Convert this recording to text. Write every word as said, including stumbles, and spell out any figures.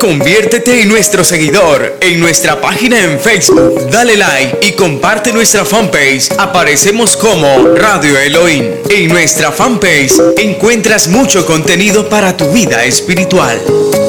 Conviértete en nuestro seguidor en nuestra página en Facebook. Dale like y comparte nuestra fanpage. Aparecemos como Radio Elohim. En nuestra fanpage encuentras mucho contenido para tu vida espiritual.